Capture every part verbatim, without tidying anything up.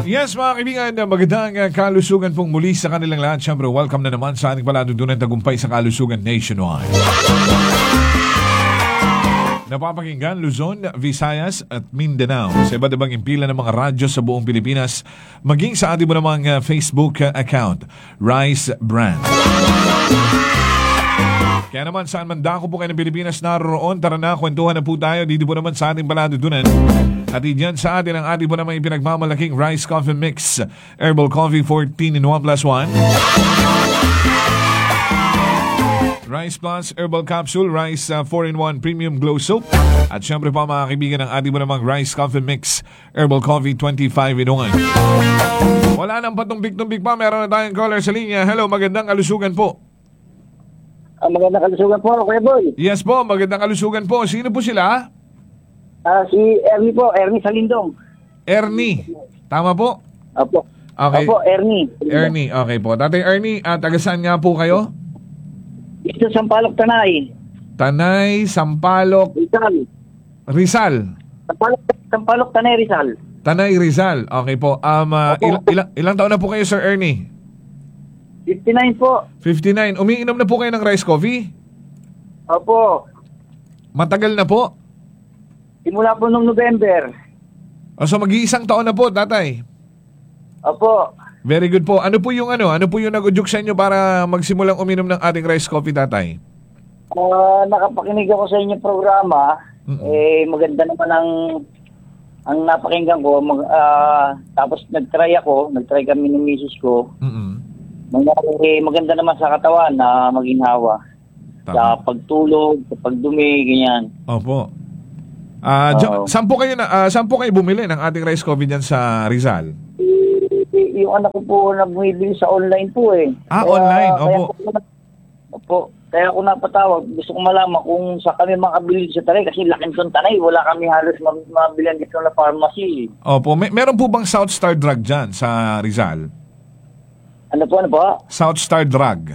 Yes, mga kaibigan, magandang uh, kalusugan pong muli sa kanilang lahat. Siyempre, welcome na naman sa ating paladudunan tagumpay sa kalusugan nationwide. Napapakinggan Luzon, Visayas at Mindanao sa iba't ibang impila ng mga radyo sa buong Pilipinas, maging sa ating mo namang uh, Facebook uh, account, Rice Brand. Kaya naman saan man dako po kayo ng Pilipinas naroon, tara na, kwentuhan na po tayo dito po naman sa ating paladudunan. At diyan sa atin ang ating po naman ipinagmamalaking Rice Coffee Mix, Herbal Coffee fourteen in one plus one. Rice Plus Herbal Capsule, Rice uh, four in one Premium Glow Soap. At syempre pa mga kaibigan ang ating po namang Rice Coffee Mix, Herbal Coffee twenty-five in one. Wala nang patumbik-tumbik pa, meron na tayong caller sa linya. Hello, magandang kalusugan po. Ah, magandang kalusugan po, Kuya Boy. Yes po, magandang kalusugan po. Sino po sila? Ah, si Ernie po, Ernie Salindong. Ernie. Tama po? Opo. Okay. Opo, Ernie. Ernie, okay po. Tatay Ernie, at taga saan nga po kayo? Dito sa Sampaloc, Tanay. Tanay, Sampaloc, Rizal. Rizal. Sampaloc, Sampaloc, Tanay, Rizal. Tanay, Rizal. Okay po. Um, uh, il- ilang, ilang taon na po kayo, Sir Ernie? fifty-nine po. fifty-nine. Umiinom na po kayo ng rice coffee? Opo. Matagal na po? Simula po nung November. O, so mag-iisang taon na po, tatay? Opo. Very good po. Ano po yung ano? Ano po yung nag-udyok sa inyo para magsimulang uminom ng ating rice coffee, tatay? Ah, nakapakinig ako sa inyong programa. Mm-mm. Eh, maganda naman ang ang napakinggan ko. Mag, ah, tapos nag-try ako. Nag-try kami ng misis ko. Mm-mm. Mangyari, maganda naman sa katawan na maginhawa. Sa Tama. pagtulog, sa pagdumi, ganyan. Opo. Ah, uh, Oo. saan po kayo na ah, saan po kayo bumili ng ating rice coffee diyan sa Rizal? Eh, yung anak ko po na bumibili sa online po eh. Ah, online, kaya opo. ko, opo. Kaya ako napatawag. Gusto ko malaman kung sa kami makabili sa Tanay kasi laking tong Tanay. Wala kami halos ma- mabilihan dito na pharmacy. Opo, may meron po bang South Star Drug diyan sa Rizal? Ano po, ano po? South Star Drug.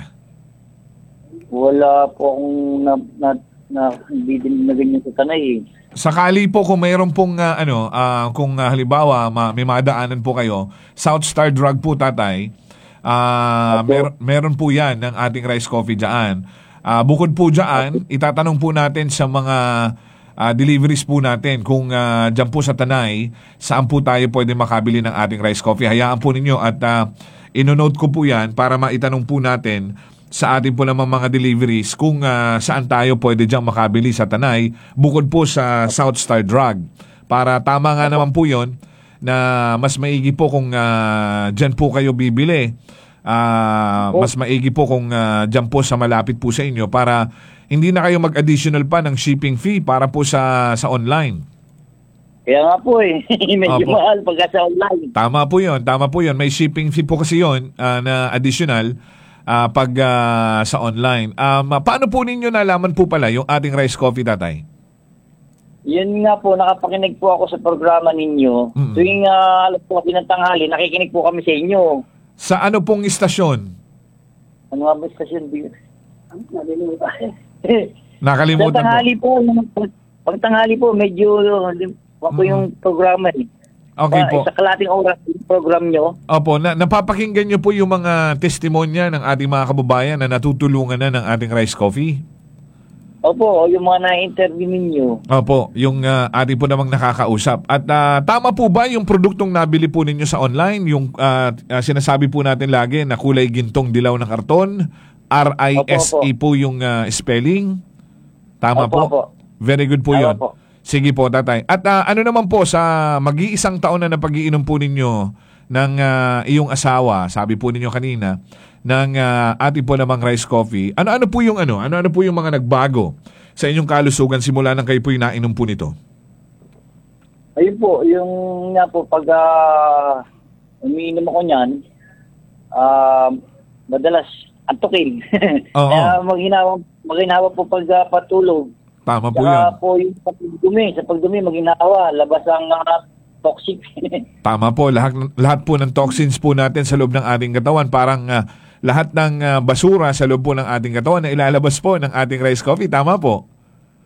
Wala po akong na, na, na hindi din na ganyan sa Tanay eh. Sakali po kung mayroon pong ah, ano, ah, kung ah, halimbawa ma- may madaanan po kayo, South Star Drug po, tatay. Ah, Opo. mer- meron po 'yan ng ating rice coffee diyan. Ah, bukod po diyan, itatanong po natin sa mga ah, deliveries po natin kung uh, diyan po sa Tanay, saan po tayo pwede makabili ng ating rice coffee. Hayaan po ninyo at uh, ino-note ko po 'yan para maitanong po natin sa ating po namang mga deliveries kung uh, saan tayo pwede diyang makabili sa Tanay bukod po sa South Star Drug. Para tama nga naman po yon na mas maigi po kung uh, dyan po kayo bibili. Uh, mas maigi po kung uh, dyan po sa malapit po sa inyo para hindi na kayo mag-additional pa ng shipping fee para po sa sa online. Kaya nga po eh. Medyo Opo. mahal pagka sa online. Tama po yon, tama po yon. May shipping fee po kasi yon uh, na additional uh, pag uh, sa online. Um, paano po ninyo nalaman po pala yung ating rice coffee, tatay? Yun nga po, nakapakinig po ako sa programa ninyo. Mm-mm. Tuwing uh, alas po ng tanghali, nakikinig po kami sa inyo. Sa ano pong istasyon? Ano nga ba stasyon? Ano nalilimutan? Sa Nakalimutan po. tanghali po, pag, pag tanghali po, medyo wag po Mm. yung programa eh. Okay Ah, po. Sa kalating oras yung program nyo. Opo, na, napapakinggan nyo po yung mga testimonya ng ating mga kababayan na natutulungan na ng ating rice coffee? Opo, yung mga na-interview ninyo. Opo, yung uh, ating po namang nakakausap. At uh, tama po ba yung produktong nabili po ninyo sa online? Yung uh, uh, sinasabi po natin lagi na kulay gintong dilaw na karton? R I S E po yung uh, spelling? Tama Opo, po? opo. Very good po Tama yun. po. Sige po, tatay. At uh, ano naman po sa mag-iisang taon na na pag-iinom po ninyo ng uh, iyong asawa, sabi po ninyo kanina, ng uh, ating po namang rice coffee. Ano-ano po yung ano? Ano-ano po yung mga nagbago sa inyong kalusugan simula nang kayo po yung nainom po nito? Ayun po, yung nga po, pag uh, umiinom ako niyan, uh, madalas antukin. Oo. Kaya maghinawa, maghinawa po pag uh, patulog. Tama po Saka yan. po yung sa pagdumi, sa pagdumi maghinawa, labas ang uh, toxic. Tama po. Lahat, lahat po ng toxins po natin sa loob ng ating katawan, parang uh, lahat ng uh, basura sa loob po ng ating katawan na ilalabas po ng ating rice coffee. Tama po.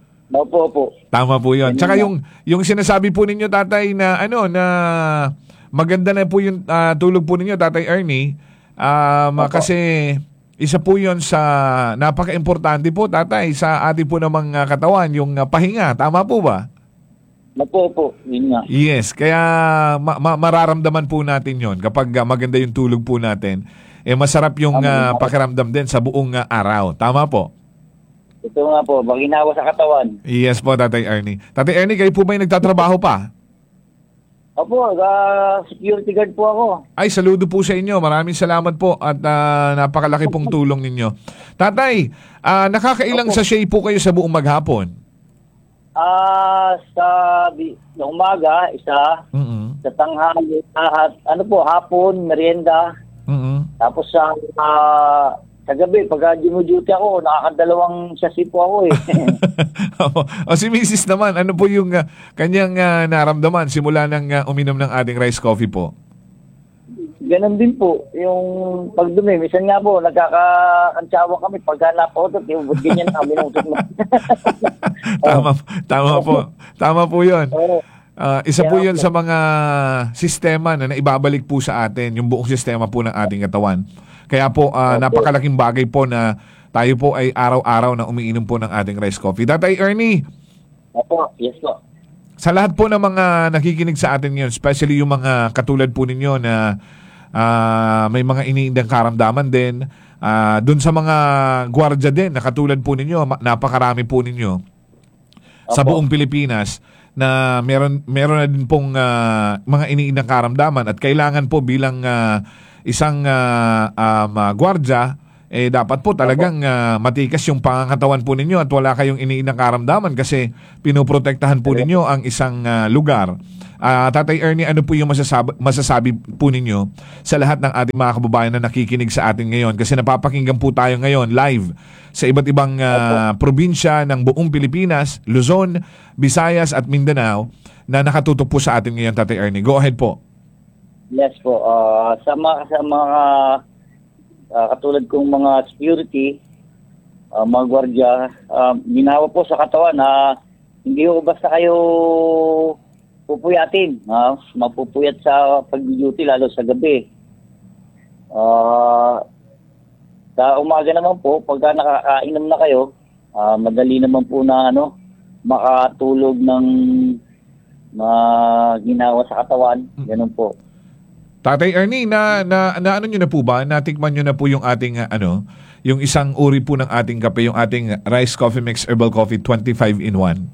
Opo, opo. Tama po 'yon. Ganun Tsaka lang. yung yung sinasabi po ninyo, tatay, na ano na maganda na po yung ah, tulog po ninyo, Tatay Ernie. Um, Opo. kasi isa po yun sa napaka-importante po, Tatay, sa ating po namang ah, katawan, yung ah, pahinga. Tama po ba? Opo, opo. Yun nga. Yes, kaya ma- ma- mararamdaman po natin yon kapag ah, maganda yung tulog po natin. Eh masarap yung ah, Tama. pakiramdam din sa buong ah, araw. Tama po? Ito nga po, maginawa sa katawan. Yes po, Tatay Ernie. Tatay Ernie, kayo po ba yung nagtatrabaho pa? Opo, ah, security guard po ako. Ay, saludo po sa inyo. Maraming salamat po at ah, napakalaki pong tulong ninyo. Tatay, ah, nakakailang Opo. sachet po kayo sa buong maghapon? Ah, sa di, sa umaga, isa, Mm-mm. sa tanghali, ah, ano po, hapon, merienda, Mm-mm. tapos sa ah, sa gabi, pag duty ako, nakakadalawang sasi po ako eh. O si Missus naman, ano po yung ah, kanyang ah, naramdaman simula nang ah, uminom ng ating rice coffee po? Ganon din po, yung pagdumi. Minsan nga po, nagkakantsawa kami pagka napautot, yung ba't ganyan na, minutot mo. tama, tama po. Tama po yun. Oo. Ah, isa Kaya po yun po. sa mga sistema na naibabalik po sa atin, yung buong sistema po ng ating katawan. Kaya po, ah, Opo. napakalaking bagay po na tayo po ay araw-araw na umiinom po ng ating rice coffee. Tatay Ernie, Opo, yes po. sa lahat po ng mga nakikinig sa atin ngayon, especially yung mga katulad po ninyo na ah, may mga iniindang karamdaman din, ah, dun sa mga gwardya din na katulad po ninyo, ma- napakarami po ninyo sa Opo. buong Pilipinas na meron meron na din pong ah, mga iniindang karamdaman at kailangan po bilang ah, isang ah, um, ah, gwardya eh dapat po talagang ah, matikas yung pangangatawan po ninyo at wala kayong iniindang karamdaman kasi pinoprotektahan po ninyo ang isang ah, lugar. Ah, Tatay Ernie, ano po yung masasabi, masasabi po ninyo sa lahat ng ating mga kababayan na nakikinig sa atin ngayon? Kasi napapakinggan po tayo ngayon live sa iba't ibang ah, probinsya ng buong Pilipinas, Luzon, Visayas at Mindanao na nakatutok po sa atin ngayon, Tatay Ernie. Go ahead po. Yes po. Ah, sa mga, sa mga ah, katulad kong mga security, ah, mga gwardya, ah, ginawa po sa katawan na hindi ko basta kayo pupuyatin. Ah, mapupuyat sa pag-duty lalo sa gabi. Ah, sa umaga naman po, pagka nakakainom na kayo, ah, madali naman po na ano, makatulog ng mga ginawa sa katawan. Ganun po. Tatay Ernie, na, na, na ano nyo na po ba? Natikman nyo na po yung ating uh, ano, yung isang uri po ng ating kape, yung ating Rice Coffee Mix Herbal Coffee twenty-five in one?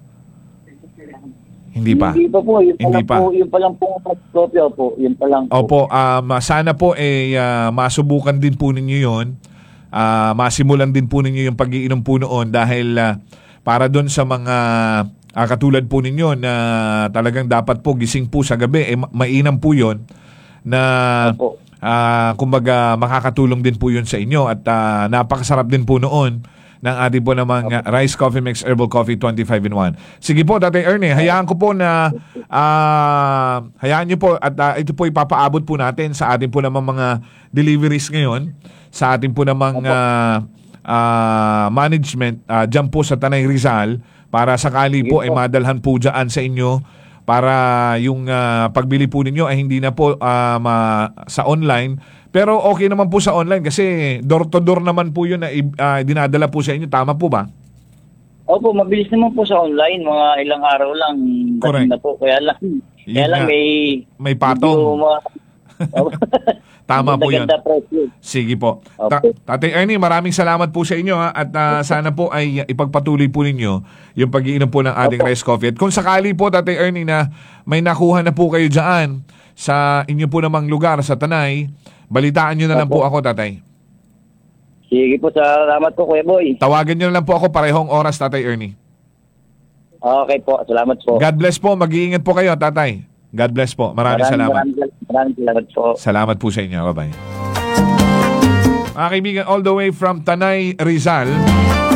Hindi pa. Hindi pa po. Yun pa Hindi lang pa. po. Yun pa lang po. Kopya po. Yun pa lang po. Opo, um, sana po eh ah, masubukan din po ninyo yun. Ah, masimulan din po ninyo yung pag-iinom po noon dahil ah, para doon sa mga ah, katulad po ninyo na talagang dapat po gising po sa gabi, eh, ma- mainam po yun na Opo. ah, kumbaga makakatulong din po yun sa inyo at ah, napakasarap din po noon ng ating po namang ah, Rice Coffee Mix Herbal Coffee twenty-five in one. Sige po, Tatay Ernie, hayaan ko po na ah, hayaan niyo po at ah, ito po ipapaabot po natin sa ating po namang mga deliveries ngayon sa ating po namang ah, ah, management ah, dyan po sa Tanay Rizal para sakali po ay madalhan po dyan sa inyo para yung ah, pagbili po ninyo ay hindi na po ah, ma- sa online. Pero okay naman po sa online kasi door to door naman po yun na i- ah, dinadala po sa inyo. Tama po ba? Opo, mabilis naman po sa online. Mga ilang araw lang. Correct. Na po. Kaya lang, Yun kaya lang nga. may... May patong. medyo ma- Tama po yun. Maganda presyo. Sige po. Opo. Ta- Tatay Ernie, maraming salamat po sa inyo ha, at ah, sana po ay ipagpatuloy po ninyo yung pag-iinom po ng ating Opo. rice coffee. At kung sakali po, Tatay Ernie, na may nakuha na po kayo dyan sa inyo po namang lugar sa Tanay, balitaan nyo na lang po Opo. ako, Tatay. Sige po, salamat po, Kuya Boy. Tawagan nyo na lang po ako parehong oras, Tatay Ernie. Okay po, salamat po. God bless po. Mag-iingat po kayo, Tatay. God bless po. Maraming, salamat. Maraming, maraming salamat po. Salamat po sa inyo. Bye-bye. Mga kaibigan, all the way from Tanay, Rizal,